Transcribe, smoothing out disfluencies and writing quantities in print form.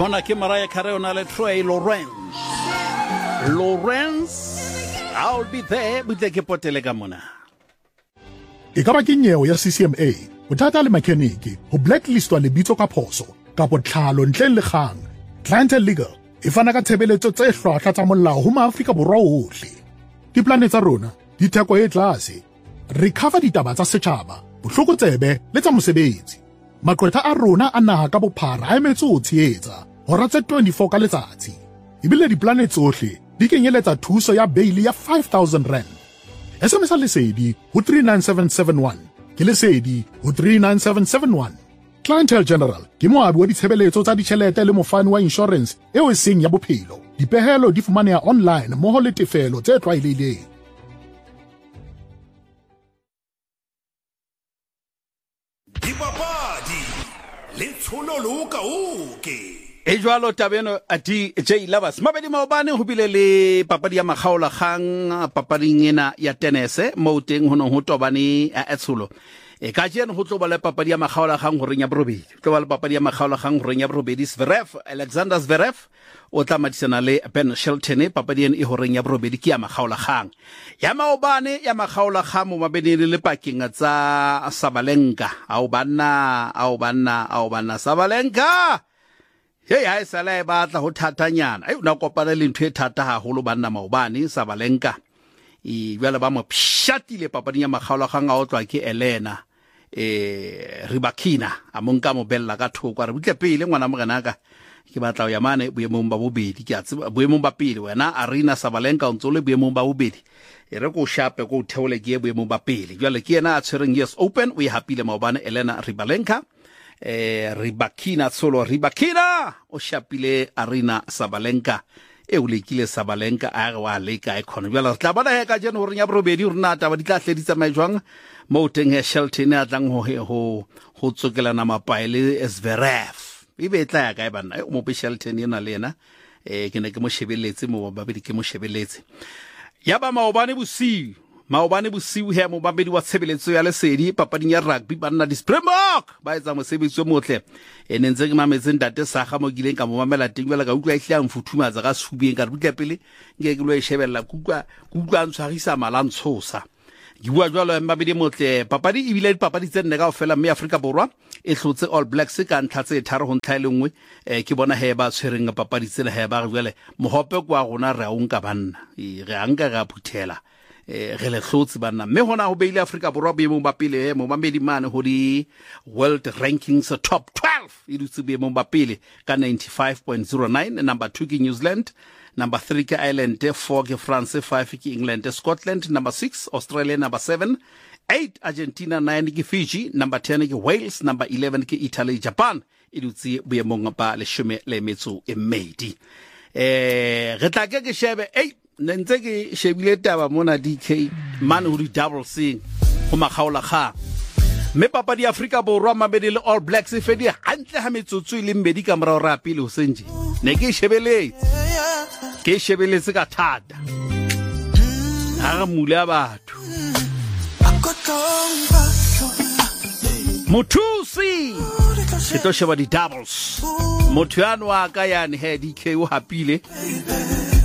Mona ke Mariah Carey na le Trey Lawrence, I'll be there with the potele ka mona. E ka ba ke nyewe ya CCMA bothata le mechanic ho blacklistwa lebitso ka phoso ka botlhalo ntle le kgang. Clientele Legal e fana ka tshebeletso tse hlwahlwa tsa molao ho maAfrika Borwa ohle. Diplane tsa rona di theko e tlase. Recover ditaba tsa setjhaba, bohlokotsebe le tsa mosebetsi. Maqwetha a rona a naha ka bophara a emetse ho tshehetsa hora tse 24 ka letsatsi. Ebile diplane tsohle di kenyeletsa thuso ya bail ya 5,000 rand. SMS lesedi ho 39771 ke lesedi ho 39771. Clientele General ke moabi wa ditshebeletso tsa ditjhelete le mofani wa insurance eo e seng ya bophelo. Dipehelo di fumaneha online mmoho le tefelo tse tlwaelehileng. Dipapadi le tsholo ka oke. E jwalo tabeno ati J Lovers mabedi maobane ho bile le papadi ya makgaola kgang papading ena ya tennis mo teng ho no ho tobane a etsholo e ka jeno ho tloba le papadi ya makgaola kgang ho renya borobedi tloba le papadi ya makgaola kgang ho renya borobedi Alexander Zverev o tla madisana le Ben Shelton papadi ena e ho renya borobedi ke ya makgaola kgang ya maobane ya makgaola kgang mo mabedi le paking tsa Sabalenka au banna Sabalenka. Hey ha esala e batla ho thatanyana ai una kopana le ntwe thata haholo banna maobane Sabalenka e jwale ba mo pshatile papading ya makgaola kgang a otlwa ke Elena Rybakina a monka mo bella ka thoko re butle pele ngwana morenaka ke batla ya mane boemong ba bobedi ke a tseba boemong ba pele wena Arina Sabalenka o ntse le boemong ba bobedi e re ko shape ko theole ke boemong ba pele jwale ke yena a tshwereng US Open o e hapile maobane Elena Rybakina Rybakina o shapile Arina Sabalenka e o lekile Sabalenka a re wa leka e khona jwale tla bona he ka jeno ho renya borobedi re na taba di tla hleditsa maijwang mo teng he Shelton a tlang ho tsokelana mapaile Zverev e be tla ya ka e bana mo pe Shelton ena le ena ke ne ke mo shebeletse mo babedi ke mo shebeletse ya ba maobane bosiu he mo babedi wa tshebeletso ya lesedi papading ya rugby banna di Springbok ba etsa mosebetsi o motle e nentse ke mametse ntate saga mo gileng ka mo mamela teng jwala ka utlwa ihlang futhumatsa ka subeng ka butla pele nke ke lo e shebella kukwa ntshwagisa malantshosa ke bua jwalo mabedi motle papadi e bile dipapadi tse nne kaofela mme Afrika Borwa e hlotse All Blacks ka ntlha tse 3 ho ntlha ile nngwe ke bona he ba tshwereng papadi tsela he ba jwale mohope kwa rona re a unka banna re a nka ga phuthela re le hlotse banna mme hona ho beile Afrika Borwa boemong ba pele mo mamedi mane ho di World Rankings top 12 e dutse boemong ba pele ka 95.09 number 2 ke New Zealand number 3 ke Ireland 4 ke France 5 ke England Scotland number 6 Australia number 7 8 Argentina 9 ke Fiji number 10 ke Wales number 11 ke Italy Japan e dutse boemong ba le metso e mmedi re tla ke shebe nentse ke shebile taba mona DK man ho di double sing ho makgaola kgang mme papadi ya Afrika Borwa mabedi le All Blacks e fedi hantle ha metsotso ile mmedi ka morao ra pele ho senje ne ke shebeletse ka thata ha mula batho Muthusi ke to sheba di doubles motho ya nwa ka yani he DK o hapile